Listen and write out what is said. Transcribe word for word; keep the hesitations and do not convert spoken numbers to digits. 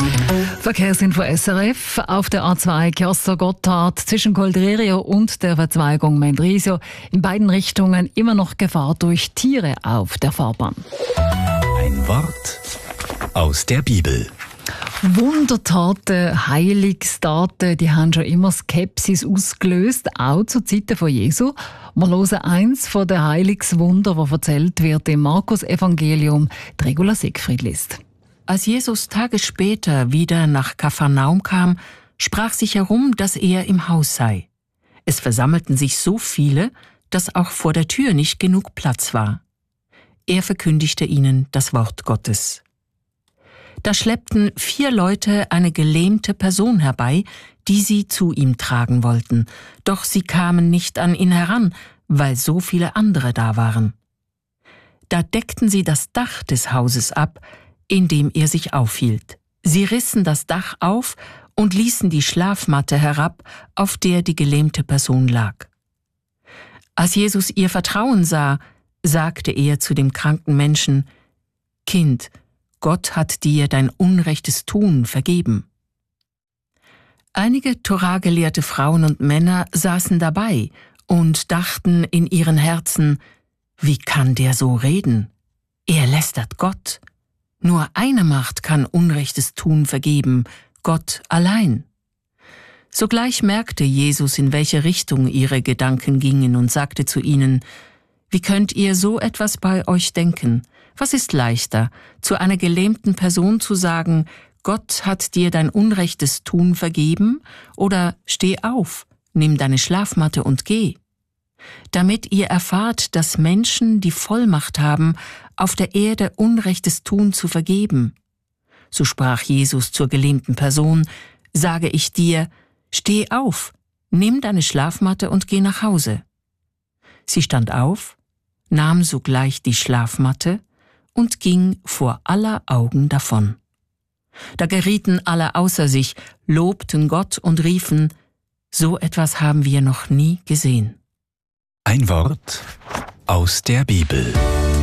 Verkehrsinfo S R F auf der A zwei Chiasso-Gotthard zwischen Coldrerio und der Verzweigung Mendrisio. In beiden Richtungen immer noch Gefahr durch Tiere auf der Fahrbahn. Ein Wort aus der Bibel. Wundertaten, Heilungstaten, die haben schon immer Skepsis ausgelöst, auch zu Zeiten von Jesu. Wir hören eins von den Heilungswunder, das erzählt wird im Markus-Evangelium. Die Regula Siegfried liest. Als Jesus Tage später wieder nach Kapharnaum kam, sprach sich herum, dass er im Haus sei. Es versammelten sich so viele, dass auch vor der Tür nicht genug Platz war. Er verkündigte ihnen das Wort Gottes. Da schleppten vier Leute eine gelähmte Person herbei, die sie zu ihm tragen wollten, doch sie kamen nicht an ihn heran, weil so viele andere da waren. Da deckten sie das Dach des Hauses ab, in dem er sich aufhielt. Sie rissen das Dach auf und ließen die Schlafmatte herab, auf der die gelähmte Person lag. Als Jesus ihr Vertrauen sah, sagte er zu dem kranken Menschen: »Kind, Gott hat dir dein unrechtes Tun vergeben.« Einige Toragelehrte Frauen und Männer saßen dabei und dachten in ihren Herzen: Wie kann der so reden? Er lästert Gott. Nur eine Macht kann unrechtes Tun vergeben, Gott allein. Sogleich merkte Jesus, in welche Richtung ihre Gedanken gingen, und sagte zu ihnen: Wie könnt ihr so etwas bei euch denken? Was ist leichter, zu einer gelähmten Person zu sagen: Gott hat dir dein unrechtes Tun vergeben, oder steh auf, nimm deine Schlafmatte und geh? Damit ihr erfahrt, dass Menschen die Vollmacht haben, auf der Erde unrechtes Tun zu vergeben. So sprach Jesus zur gelähmten Person: Sage ich dir, steh auf, nimm deine Schlafmatte und geh nach Hause. Sie stand auf, nahm sogleich die Schlafmatte und ging vor aller Augen davon. Da gerieten alle außer sich, lobten Gott und riefen: So etwas haben wir noch nie gesehen. Ein Wort aus der Bibel.